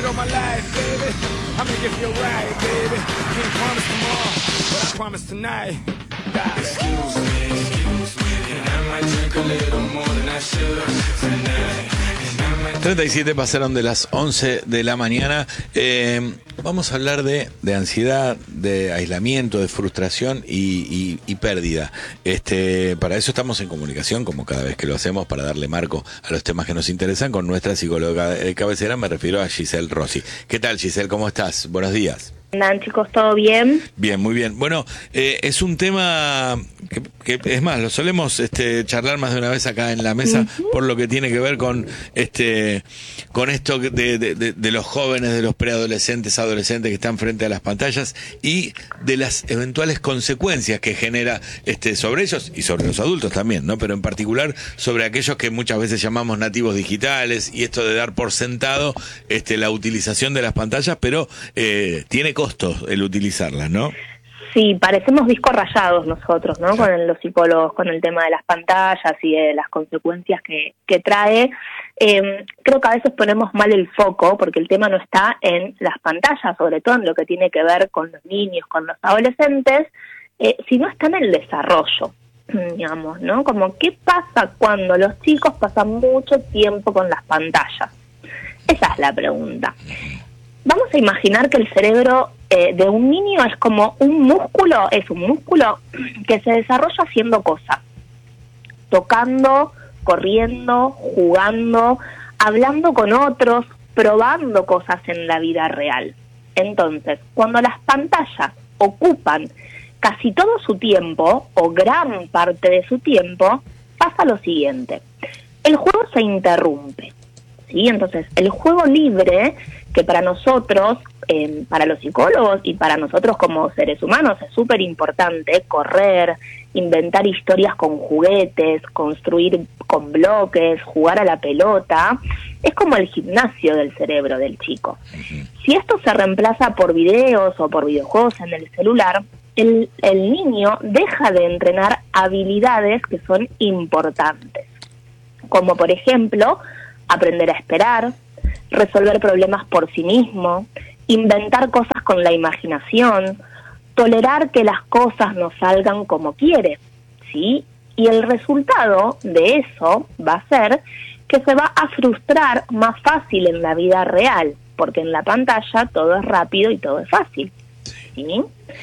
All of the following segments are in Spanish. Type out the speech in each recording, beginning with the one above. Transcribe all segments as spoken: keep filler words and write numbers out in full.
all my life, baby. I'ma give you a ride, baby. Can't promise tomorrow, but I promise tonight. God. Excuse me, excuse me, and I might drink a little more than I should tonight. treinta y siete pasaron de las once de la mañana. Eh, vamos a hablar de, de ansiedad, de aislamiento, de frustración y, y, y pérdida. Este, para eso estamos en comunicación, como cada vez que lo hacemos, para darle marco a los temas que nos interesan con nuestra psicóloga de cabecera. Me refiero a Giselle Rossi. ¿Qué tal, Giselle? ¿Cómo estás? Buenos días. Andan, chicos, ¿todo bien? Bien, muy bien. Bueno, eh, es un tema que, que es más, lo solemos este, charlar más de una vez acá en la mesa, uh-huh. por lo que tiene que ver con este con esto de, de, de, de los jóvenes, de los preadolescentes, adolescentes que están frente a las pantallas y de las eventuales consecuencias que genera este sobre ellos y sobre los adultos también, ¿no? Pero en particular sobre aquellos que muchas veces llamamos nativos digitales y esto de dar por sentado este la utilización de las pantallas, pero eh, tiene costos el utilizarlas, ¿no? Sí, parecemos discos rayados nosotros, ¿no? Sí. Con los psicólogos, con el tema de las pantallas y de las consecuencias que, que trae. Eh, creo que a veces ponemos mal el foco porque el tema no está en las pantallas, sobre todo en lo que tiene que ver con los niños, con los adolescentes, eh, sino está en el desarrollo, digamos, ¿no? Como, ¿qué pasa cuando los chicos pasan mucho tiempo con las pantallas? Esa es la pregunta. Vamos a imaginar que el cerebro eh, de un niño es como un músculo, es un músculo que se desarrolla haciendo cosas, tocando, corriendo, jugando, hablando con otros, probando cosas en la vida real. Entonces, cuando las pantallas ocupan casi todo su tiempo, o gran parte de su tiempo, pasa lo siguiente: el juego se interrumpe, ¿sí? Entonces, el juego libre, que para nosotros, eh, para los psicólogos y para nosotros como seres humanos es súper importante, correr, inventar historias con juguetes, construir con bloques, jugar a la pelota, es como el gimnasio del cerebro del chico. Si esto se reemplaza por videos o por videojuegos en el celular, el, el niño deja de entrenar habilidades que son importantes, como por ejemplo, aprender a esperar, resolver problemas por sí mismo, inventar cosas con la imaginación, tolerar que las cosas no salgan como quiere, ¿sí? Y el resultado de eso va a ser que se va a frustrar más fácil en la vida real, porque en la pantalla todo es rápido y todo es fácil, ¿sí?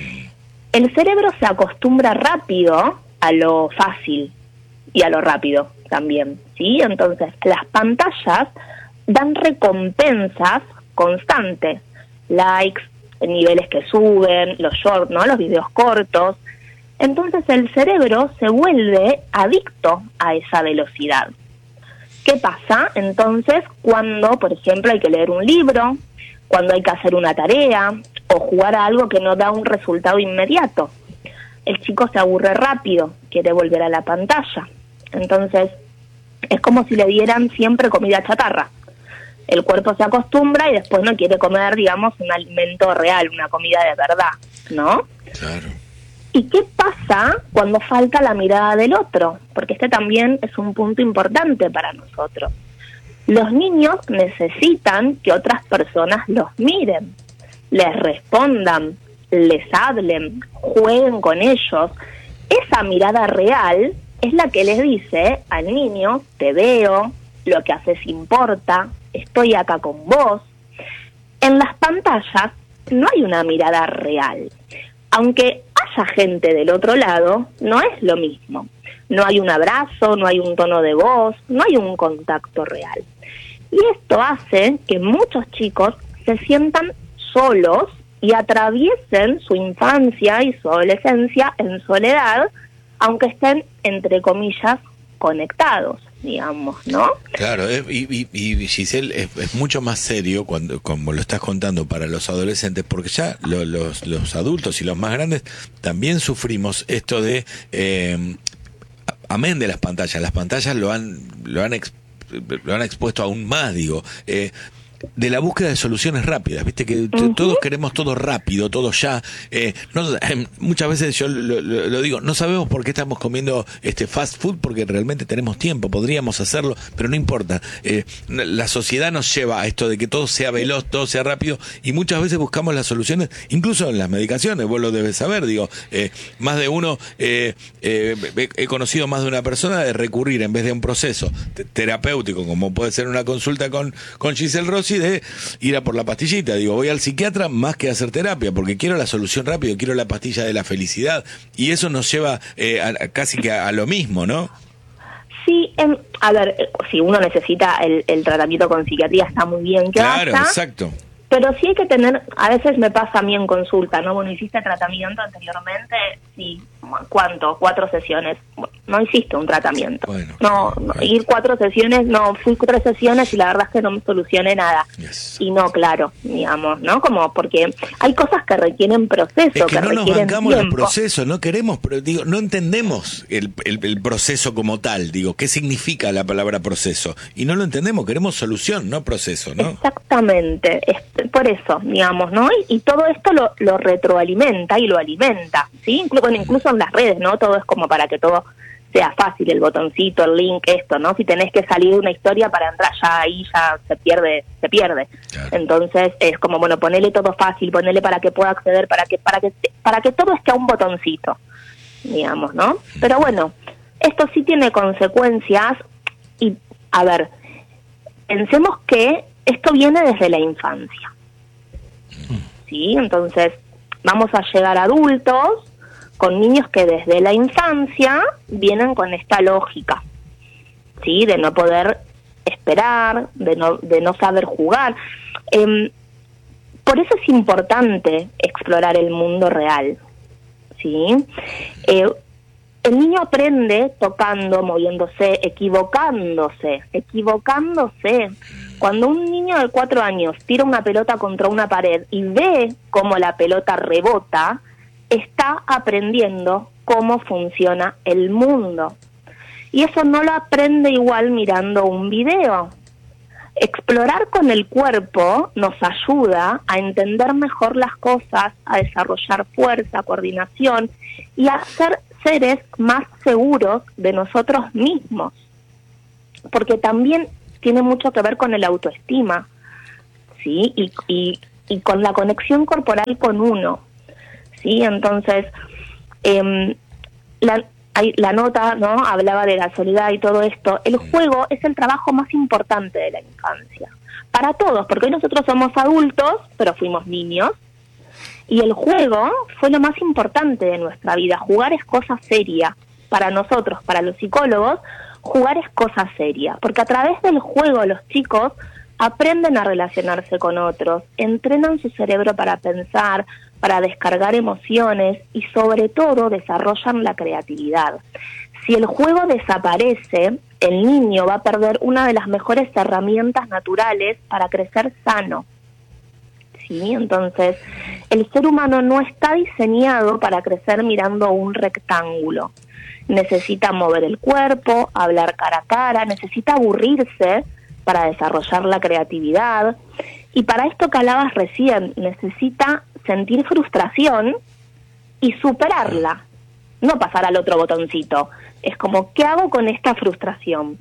El cerebro se acostumbra rápido a lo fácil y a lo rápido también, ¿sí? Entonces, las pantallas dan recompensas constantes, likes, niveles que suben, los shorts, ¿no? Los videos cortos. Entonces el cerebro se vuelve adicto a esa velocidad. ¿Qué pasa entonces cuando, por ejemplo, hay que leer un libro, cuando hay que hacer una tarea o jugar a algo que no da un resultado inmediato? El chico se aburre rápido, quiere volver a la pantalla. Entonces es como si le dieran siempre comida chatarra. El cuerpo se acostumbra y después no quiere comer, digamos, un alimento real, una comida de verdad, ¿no? Claro. ¿Y qué pasa cuando falta la mirada del otro? Porque este también es un punto importante para nosotros. Los niños necesitan que otras personas los miren, les respondan, les hablen, jueguen con ellos. Esa mirada real es la que les dice al niño: te veo, lo que haces importa, estoy acá con vos. En las pantallas no hay una mirada real. Aunque haya gente del otro lado, no es lo mismo. No hay un abrazo, no hay un tono de voz, no hay un contacto real. Y esto hace que muchos chicos se sientan solos y atraviesen su infancia y su adolescencia en soledad, aunque estén, entre comillas, conectados, digamos, ¿no? Claro, eh, y, y, y Giselle, es, es mucho más serio cuando, como lo estás contando, para los adolescentes, porque ya lo, los, los adultos y los más grandes también sufrimos esto de, eh, amén de las pantallas, las pantallas lo han, lo han, ex, lo han expuesto aún más, digo, eh, de la búsqueda de soluciones rápidas, viste que t- uh-huh. todos queremos todo rápido, todo ya. Eh, no, eh, muchas veces yo lo, lo, lo digo, no sabemos por qué estamos comiendo este fast food, porque realmente tenemos tiempo, podríamos hacerlo, pero no importa. Eh, la sociedad nos lleva a esto de que todo sea veloz, todo sea rápido, y muchas veces buscamos las soluciones, incluso en las medicaciones, vos lo debes saber, digo, eh, más de uno, eh, eh, he conocido más de una persona de recurrir en vez de un proceso t- terapéutico, como puede ser una consulta con, con Giselle Rossi, de ir a por la pastillita. Digo, voy al psiquiatra más que a hacer terapia, porque quiero la solución rápido, quiero la pastilla de la felicidad, y eso nos lleva eh, a, a casi que a, a lo mismo, ¿no? Sí, eh, a ver, si uno necesita el, el tratamiento con psiquiatría, está muy bien que Claro, vaya, exacto. pero sí hay que tener, a veces me pasa a mí en consulta, ¿no? Bueno, hiciste tratamiento anteriormente, sí, ¿cuánto? Cuatro sesiones. Bueno, no hiciste un tratamiento. Bueno, no, no bueno. Ir cuatro sesiones, no, fui tres sesiones y la verdad es que no me solucioné nada. Yes. Y no, claro, digamos, ¿no? Como porque hay cosas que requieren proceso, Es que, que no nos requieren bancamos tiempo. los procesos, no queremos, pero digo, no entendemos el, el, el proceso como tal, digo, qué significa la palabra proceso, y no lo entendemos, queremos solución, no proceso, ¿no? Exactamente, es por eso, digamos, ¿no? Y, y todo esto lo, lo retroalimenta y lo alimenta, ¿sí? Incluso, bueno, incluso en las redes, ¿no? Todo es como para que todo sea fácil, el botoncito, el link, esto, ¿no? Si tenés que salir de una historia para entrar, ya ahí ya se pierde, se pierde. Claro. Entonces es como, bueno, ponele todo fácil, ponele para que pueda acceder, para que, para que, para que todo esté a un botoncito, digamos, ¿no? Pero bueno, esto sí tiene consecuencias y, a ver, pensemos que esto viene desde la infancia, ¿sí? Entonces, vamos a llegar a adultos con niños que desde la infancia vienen con esta lógica, ¿sí? De no poder esperar, de no, de no saber jugar. Eh, por eso es importante explorar el mundo real, ¿sí? Eh, el niño aprende tocando, moviéndose, equivocándose, equivocándose. Cuando un niño de cuatro años tira una pelota contra una pared y ve cómo la pelota rebota, está aprendiendo cómo funciona el mundo. Y eso no lo aprende igual mirando un video. Explorar con el cuerpo nos ayuda a entender mejor las cosas, a desarrollar fuerza, coordinación y a ser seres más seguros de nosotros mismos. Porque también tiene mucho que ver con el autoestima, ¿sí? Y, y, y con la conexión corporal con uno. Sí, entonces eh, la, la nota, ¿no? Hablaba de la soledad y todo esto. El juego es el trabajo más importante de la infancia para todos, porque hoy nosotros somos adultos, pero fuimos niños, y el juego fue lo más importante de nuestra vida. Jugar es cosa seria para nosotros, para los psicólogos. Jugar es cosa seria, porque a través del juego los chicos aprenden a relacionarse con otros, entrenan su cerebro para pensar, para descargar emociones y sobre todo desarrollan la creatividad. Si el juego desaparece, el niño va a perder una de las mejores herramientas naturales para crecer sano. ¿Sí? Entonces, el ser humano no está diseñado para crecer mirando un rectángulo. Necesita mover el cuerpo, hablar cara a cara, necesita aburrirse para desarrollar la creatividad. Y para esto que hablabas recién, necesita sentir frustración y superarla, no pasar al otro botoncito. Es como, ¿qué hago con esta frustración?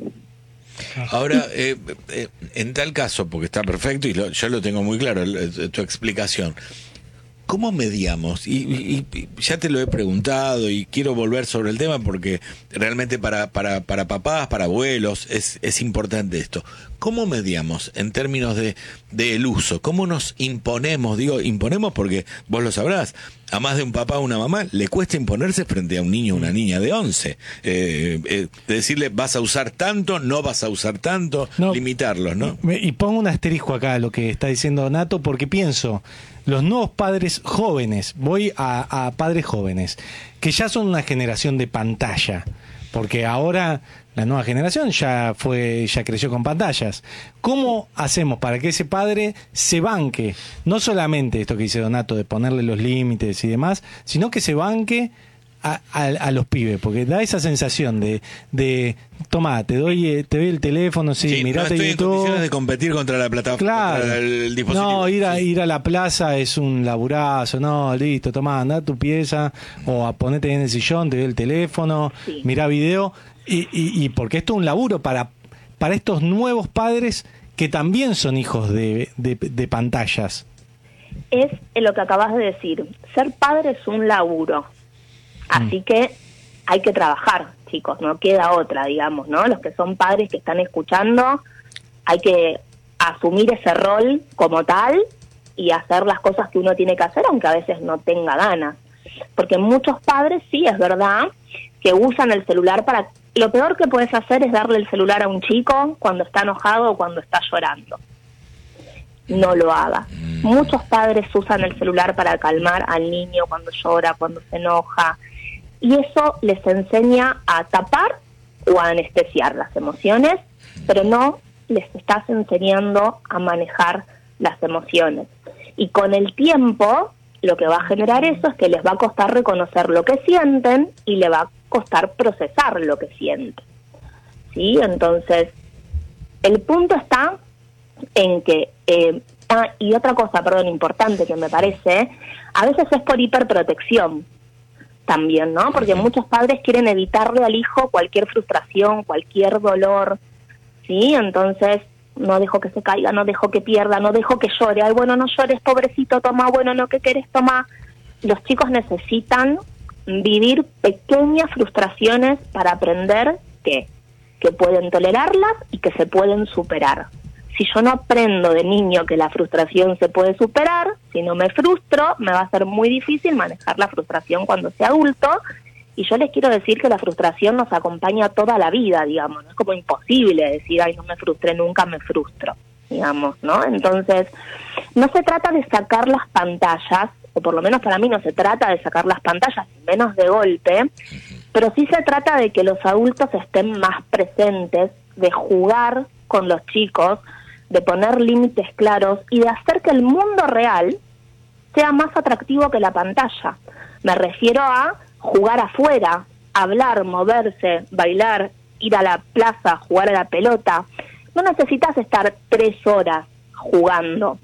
Ahora, eh, eh, en tal caso, porque está perfecto y lo, yo lo tengo muy claro, el, tu explicación, ¿cómo mediamos? Y, y, y ya te lo he preguntado y quiero volver sobre el tema porque realmente para, para, para papás, para abuelos, es, es importante esto. ¿Cómo mediamos en términos de, de el uso? ¿Cómo nos imponemos? Digo, imponemos porque vos lo sabrás, a más de un papá o una mamá le cuesta imponerse frente a un niño o una niña de once. Eh, eh, decirle, vas a usar tanto, no vas a usar tanto, no, limitarlos, ¿no? Y pongo un asterisco acá a lo que está diciendo Donato, porque pienso, los nuevos padres jóvenes, voy a, a padres jóvenes, que ya son una generación de pantalla, porque ahora la nueva generación ya fue, ya creció con pantallas. ¿Cómo hacemos para que ese padre se banque? No solamente esto que dice Donato de ponerle los límites y demás, sino que se banque a, a, a los pibes? Porque da esa sensación de, de toma, te doy te doy el teléfono, sí, sí mirate no estoy YouTube. En condiciones de competir contra la plataforma, claro. contra el, el dispositivo. No, ir a, sí. ir a la plaza es un laburazo, no, listo, toma, anda a tu pieza, o a ponete en el sillón, te doy el teléfono, sí. Mirá video, y, y, y porque esto es un laburo para, para estos nuevos padres que también son hijos de, de, de pantallas. Es lo que acabas de decir, ser padre es un laburo, así mm. que hay que trabajar, chicos, no queda otra, digamos, ¿no? Los que son padres que están escuchando, hay que asumir ese rol como tal y hacer las cosas que uno tiene que hacer, aunque a veces no tenga ganas, porque muchos padres, sí, es verdad, que usan el celular para... Lo peor que puedes hacer es darle el celular a un chico cuando está enojado o cuando está llorando. No lo haga. Muchos padres usan el celular para calmar al niño cuando llora, cuando se enoja, y eso les enseña a tapar o a anestesiar las emociones, pero no les estás enseñando a manejar las emociones. Y con el tiempo, lo que va a generar eso es que les va a costar reconocer lo que sienten y le va a costar procesar lo que sienten. ¿Sí? Entonces, el punto está en que, eh, ah, y otra cosa, perdón, importante que me parece, a veces es por hiperprotección también, ¿no? Porque muchos padres quieren evitarle al hijo cualquier frustración, cualquier dolor, ¿sí? Entonces, no dejo que se caiga, no dejo que pierda, no dejo que llore, ay, bueno, no llores, pobrecito, toma, bueno, no, ¿qué querés? Toma. Los chicos necesitan vivir pequeñas frustraciones para aprender que, que pueden tolerarlas y que se pueden superar. Si yo no aprendo de niño que la frustración se puede superar, si no me frustro, me va a ser muy difícil manejar la frustración cuando sea adulto. Y yo les quiero decir que la frustración nos acompaña toda la vida, digamos. No es como imposible decir, ay, no me frustré, nunca me frustro, digamos, ¿no? Entonces, no se trata de sacar las pantallas, o por lo menos para mí no se trata de sacar las pantallas, menos de golpe, pero sí se trata de que los adultos estén más presentes, de jugar con los chicos, de poner límites claros y de hacer que el mundo real sea más atractivo que la pantalla. Me refiero a jugar afuera, hablar, moverse, bailar, ir a la plaza, jugar a la pelota. No necesitas estar tres horas jugando.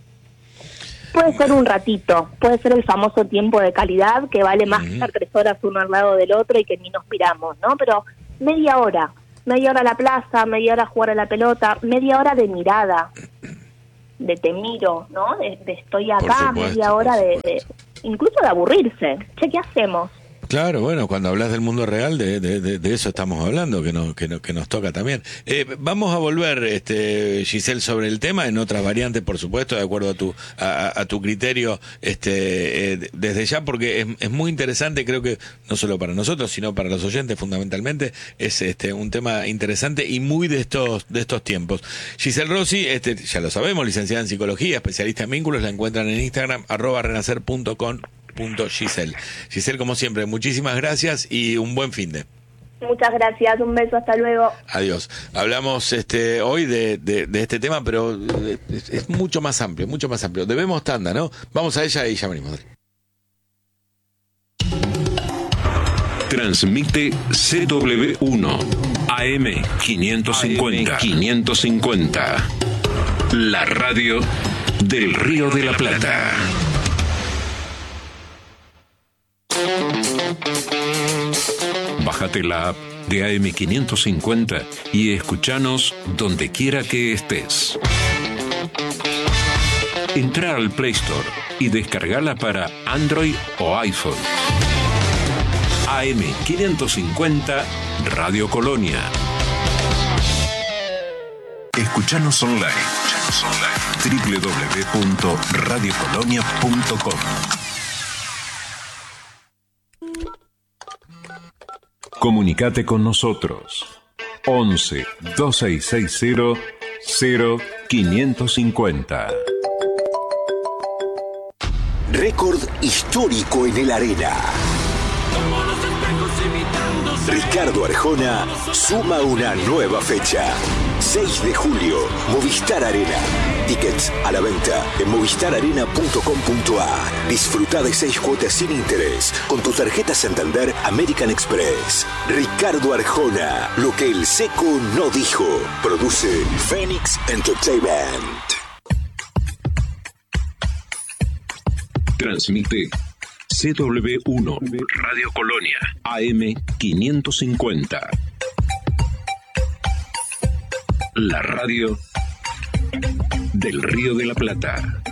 Puede ser un ratito, puede ser el famoso tiempo de calidad que vale más que estar tres horas uno al lado del otro y que ni nos miramos, ¿no? Pero media hora. Media hora a la plaza, media hora a jugar a la pelota, media hora de mirada, de te miro, ¿no? De, de estoy acá, supuesto, media hora de, de, incluso de aburrirse. Che, ¿qué hacemos? Claro, bueno, cuando hablas del mundo real, de, de, de, de eso estamos hablando, que, no, que, no, que nos toca también. Eh, vamos a volver, este, Giselle, sobre el tema, en otras variantes, por supuesto, de acuerdo a tu a, a tu criterio, este, eh, desde ya, porque es, es muy interesante, creo que no solo para nosotros, sino para los oyentes, fundamentalmente, es este un tema interesante y muy de estos de estos tiempos. Giselle Rossi, este, ya lo sabemos, licenciada en Psicología, especialista en vínculos, la encuentran en Instagram, arroba renacer punto com. Punto Giselle. Giselle, como siempre, muchísimas gracias y un buen fin de. Muchas gracias, un beso, hasta luego. Adiós. Hablamos este hoy de, de, de este tema, pero es, es mucho más amplio, mucho más amplio. Debemos tanda, ¿no? Vamos a ella y ya venimos. Transmite C W uno A M quinientos cincuenta. quinientos cincuenta. La radio del Río de la Plata. Bájate la app de A M quinientos cincuenta y escúchanos donde quiera que estés. Entra al Play Store y descargala para Android o iPhone. A M quinientos cincuenta Radio Colonia. Escuchanos online. doble u doble u doble u punto radio colonia punto com. Comunicate con nosotros. once, dos seis seis cero, cero quinientos cincuenta. Récord histórico en el Arena. Ricardo Arjona suma una nueva fecha. seis de julio, Movistar Arena. Tickets a la venta en movistar arena punto com punto a r. Disfruta de seis cuotas sin interés con tu tarjeta Santander American Express. Ricardo Arjona, lo que el seco no dijo. Produce Phoenix Entertainment. Transmite C W uno Radio Colonia A M quinientos cincuenta. La radio del Río de la Plata.